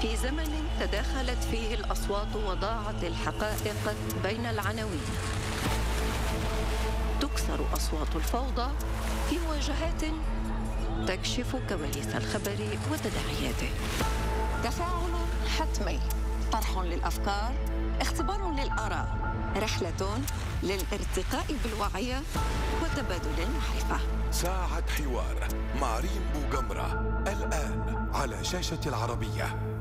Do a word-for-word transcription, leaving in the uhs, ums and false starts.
في زمن تداخلت فيه الأصوات وضاعت الحقائق بين العناوين، تكسر أصوات الفوضى في مواجهات تكشف كواليس الخبر وتداعياته. تفاعل حتمي، طرح للأفكار، اختبار للآراء، رحلة للارتقاء بالوعي وتبادل المعرفة. ساعة حوار مع ريم بوغمرة الآن على شاشة العربية.